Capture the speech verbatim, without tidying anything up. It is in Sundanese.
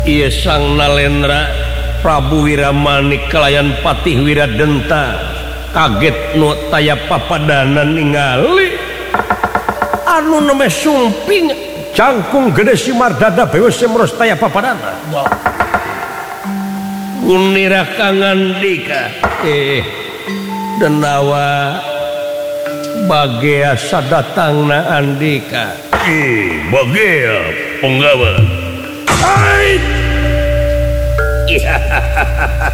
Iya sang Nalendra Prabu Wiramanik kelayan Patih Wiradenta kaget nu taya papadanan ningali anu neme sumping cangkung gede si Mardada bewe semros taya papadana. Kunira kangandika eh denawa bagea sadatangna andika eh bagea penggawa. Hai.